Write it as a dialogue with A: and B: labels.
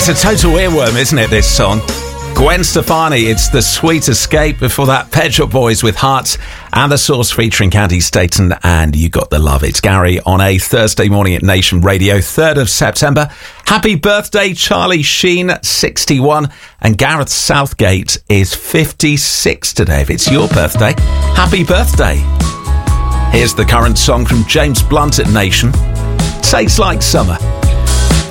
A: It's a total earworm, isn't it, this song? Gwen Stefani, it's The Sweet Escape. Before that, Pet Shop Boys with Hearts, and The Source featuring Candy Staton and You Got the Love. It's Gary on a Thursday morning at Nation Radio, 3rd of September. Happy birthday, Charlie Sheen, 61, and Gareth Southgate is 56 today. If it's your birthday, happy birthday. Here's the current song from James Blunt at Nation. Tastes Like Summer.